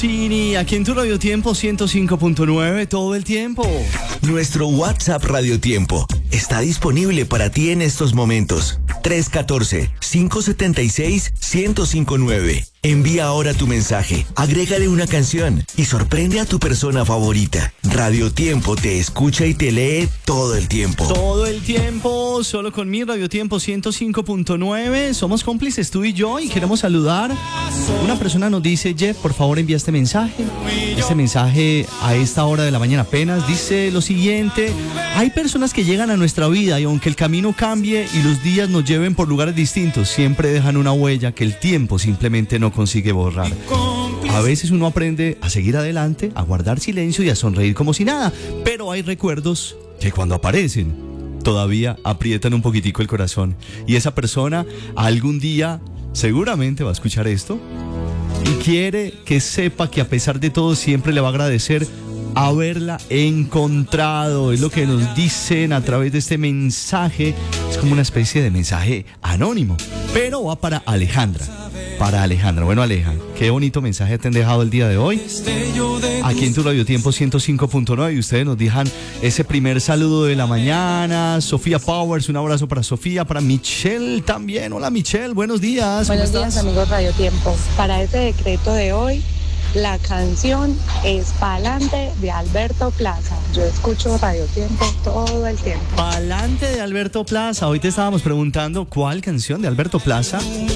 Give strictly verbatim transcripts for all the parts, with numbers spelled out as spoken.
Chini, aquí en tu Radio Tiempo ciento cinco punto nueve todo el tiempo. Nuestro WhatsApp Radio Tiempo está disponible para ti en estos momentos. tres uno cuatro, cinco siete seis, uno cero cinco nueve. Envía ahora tu mensaje, agrégale una canción y sorprende a tu persona favorita. Radio Tiempo te escucha y te lee todo el tiempo. Todo el tiempo, solo con mi Radio Tiempo ciento cinco punto nueve. Somos cómplices tú y yo y queremos saludar. Una persona nos dice: Jeff, por favor envía este mensaje. Este mensaje a esta hora de la mañana apenas dice lo siguiente: hay personas que llegan a nuestra vida y aunque el camino cambie y los días nos lleven por lugares distintos, siempre dejan una huella que el tiempo simplemente no consigue borrar. A veces uno aprende a seguir adelante, a guardar silencio y a sonreír como si nada, pero hay recuerdos que cuando aparecen todavía aprietan un poquitico el corazón. Y esa persona algún día seguramente va a escuchar esto y quiere que sepa que a pesar de todo siempre le va a agradecer haberla encontrado. Es lo que nos dicen a través de este mensaje. Es como una especie de mensaje anónimo, pero va para Alejandra. Para Alejandra. Bueno, Aleja, qué bonito mensaje te han dejado el día de hoy aquí en tu Radio Tiempo ciento cinco punto nueve. Y ustedes nos dejan ese primer saludo de la mañana. Sofía Powers, un abrazo para Sofía. Para Michelle también. Hola Michelle, buenos días. Buenos días, amigos Radio Tiempo. Para este decreto de hoy, la canción es Pa'lante de Alberto Plaza. Yo escucho Radio Tiempo todo el tiempo. Pa'lante de Alberto Plaza. Hoy te estábamos preguntando cuál canción de Alberto Plaza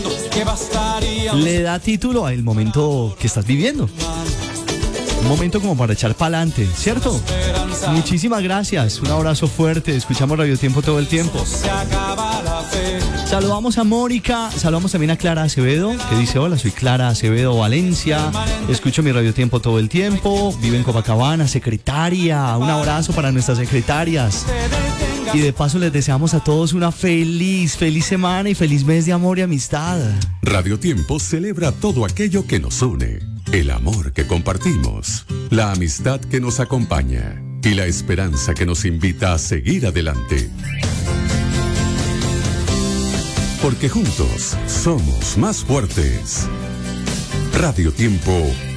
le da título al momento que estás viviendo. Un momento como para echar pa'lante, ¿cierto? Muchísimas gracias. Un abrazo fuerte. Escuchamos Radio Tiempo todo el tiempo. Saludamos a Mónica, saludamos también a Clara Acevedo, que dice: hola, soy Clara Acevedo, Valencia, escucho mi Radio Tiempo todo el tiempo, vivo en Copacabana, secretaria, un abrazo para nuestras secretarias. Y de paso les deseamos a todos una feliz, feliz semana y feliz mes de amor y amistad. Radio Tiempo celebra todo aquello que nos une, el amor que compartimos, la amistad que nos acompaña y la esperanza que nos invita a seguir adelante. Porque juntos somos más fuertes. Radio Tiempo